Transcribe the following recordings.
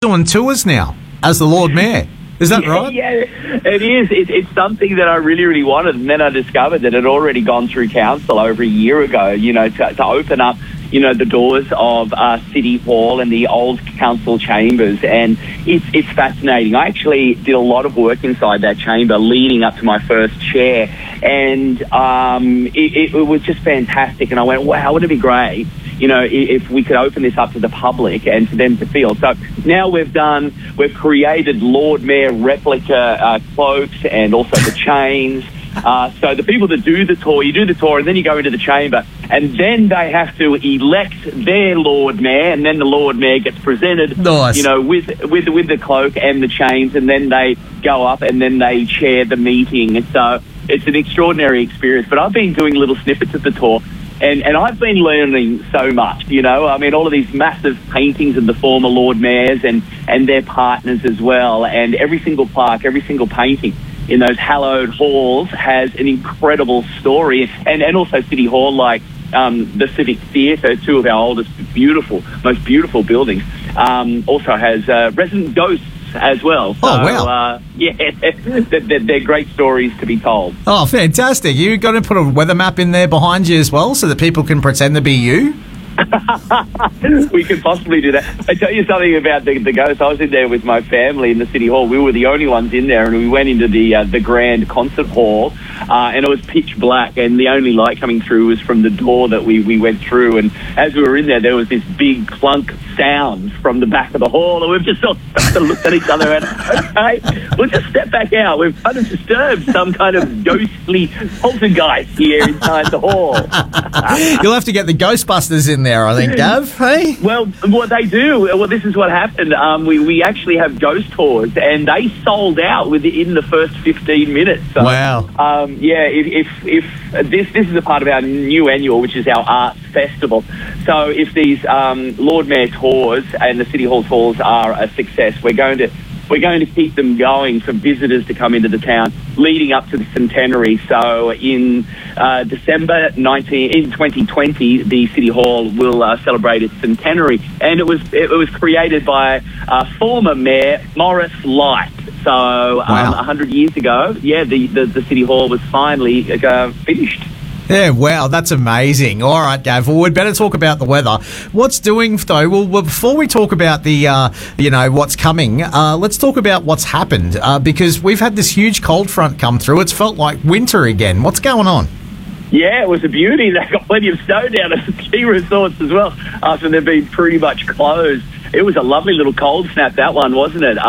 doing tours now as the Lord Mayor. Is that right? Yeah, it is. It's something that I really, really wanted, and then I discovered that it had already gone through council over a year ago, to open up, the doors of City Hall and the old council chambers, and it's fascinating. I actually did a lot of work inside that chamber leading up to my first chair, and it was just fantastic, and I went, wow, wouldn't it be great if we could open this up to the public and for them to feel. So now we've created Lord Mayor replica cloaks and also the chains. So the people that do the tour, you do the tour and then you go into the chamber and then they have to elect their Lord Mayor, and then the Lord Mayor gets presented, nice. With the cloak and the chains, and then they go up and then they chair the meeting. So it's an extraordinary experience. But I've been doing little snippets of the tour. And I've been learning so much, all of these massive paintings of the former Lord Mayors and their partners as well. And every single plaque, every single painting in those hallowed halls has an incredible story. And also City Hall, like the Civic Theatre, two of our oldest, most beautiful buildings, also has resident ghosts as well. So, wow. They're great stories to be told. Oh, fantastic. You got to put a weather map in there behind you as well so that people can pretend to be you? We could possibly do that. I tell you something about the ghost. I was in there with my family in the City Hall. We were the only ones in there, and we went into the grand concert hall, and it was pitch black, and the only light coming through was from the door that we went through. And as we were in there was this big clunk sound from the back of the hall, and we've just sort of looked at each other and, okay, we'll just step back out. We've kind of disturbed some kind of ghostly poltergeist here inside the hall. You'll have to get the Ghostbusters in there, I think, Gav, hey? Well, what they do, this is what happened. We actually have ghost tours, and they sold out within the first 15 minutes. So, wow. If this is a part of our new annual, which is our arts festival. So if these Lord Mayor tours and the City Hall tours are a success, we're going to keep them going for visitors to come into the town leading up to the centenary. So in December 2020, the City Hall will celebrate its centenary, and it was created by former Mayor Morris Light. So wow. 100 years ago, the City Hall was finally finished. Yeah, wow, that's amazing. All right, Gav, well, we'd better talk about the weather. What's doing, though? Well, before we talk about the, what's coming, let's talk about what's happened, because we've had this huge cold front come through. It's felt like winter again. What's going on? Yeah, it was a beauty. They got plenty of snow down at the ski resorts as well after they've been pretty much closed. It was a lovely little cold snap, that one, wasn't it?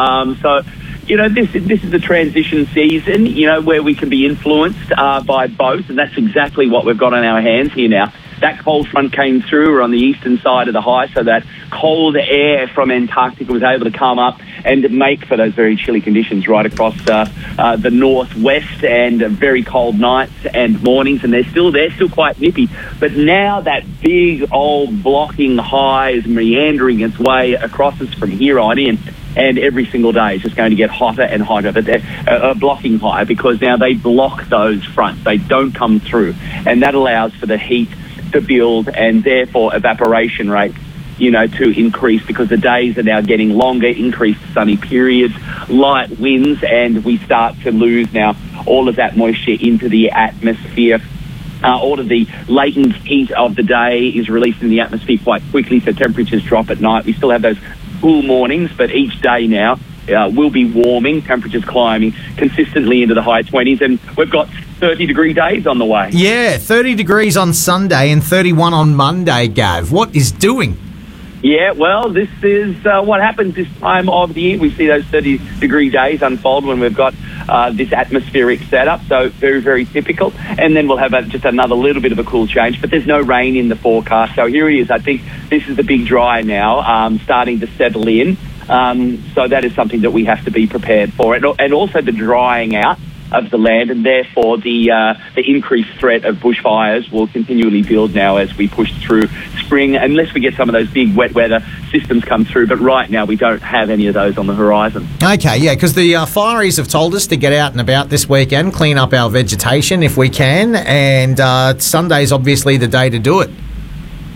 This is the transition season, where we can be influenced by both, and that's exactly what we've got on our hands here now. That cold front came through. We're on the eastern side of the high, so that cold air from Antarctica was able to come up and make for those very chilly conditions right across the northwest, and very cold nights and mornings, and they're still quite nippy. But now that big old blocking high is meandering its way across us from here on in. And every single day is just going to get hotter and hotter. But they're blocking high because now they block those fronts. They don't come through. And that allows for the heat to build and therefore evaporation rate, to increase, because the days are now getting longer, increased sunny periods, light winds, and we start to lose now all of that moisture into the atmosphere. All of the latent heat of the day is released in the atmosphere quite quickly, so temperatures drop at night. We still have those cool mornings, but each day now will be warming, temperatures climbing consistently into the high 20s, and we've got 30-degree days on the way. Yeah, 30 degrees on Sunday and 31 on Monday, Gav. What is doing? Yeah, well, this is what happens this time of the year. We see those 30-degree days unfold when we've got this atmospheric setup, so very, very typical. And then we'll have just another little bit of a cool change, but there's no rain in the forecast. So here it is. I think this is the big dry now, starting to settle in. So that is something that we have to be prepared for. And also the drying out of the land, and therefore the increased threat of bushfires will continually build now as we push through spring, unless we get some of those big wet weather systems come through. But right now we don't have any of those on the horizon. Okay, yeah, because the fireys have told us to get out and about this weekend, clean up our vegetation if we can, and Sunday's obviously the day to do it.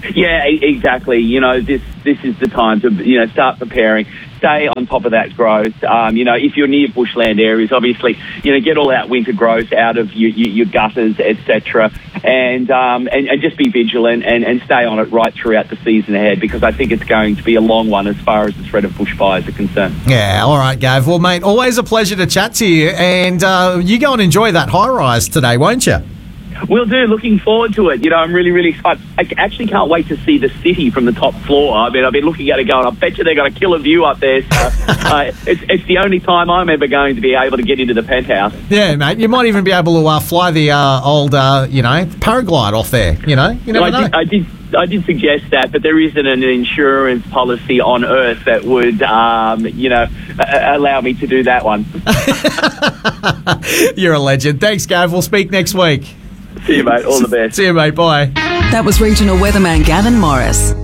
Yeah, exactly. You know, this is the time to, you know, start preparing. Stay on top of that growth. You know, if you're near bushland areas, obviously, you know, get all that winter growth out of your gutters, etc., and just be vigilant and stay on it right throughout the season ahead, because I think it's going to be a long one as far as the threat of bushfires are concerned. Yeah, all right, Gav. Well, mate, always a pleasure to chat to you, and you go and enjoy that high-rise today, won't you? Will do. Looking forward to it. You know, I'm really, really excited. I actually can't wait to see the city from the top floor. I mean, I've been looking at it going, I bet you they're going to kill a view up there. So, it's the only time I'm ever going to be able to get into the penthouse. Yeah, mate. You might even be able to fly the old, you know, paraglide off there. You know, you never know. I did suggest that, but there isn't an insurance policy on Earth that would, you know, allow me to do that one. You're a legend. Thanks, Gav. We'll speak next week. See you, mate. All the best. See you, mate. Bye. That was regional weatherman Gavin Morris.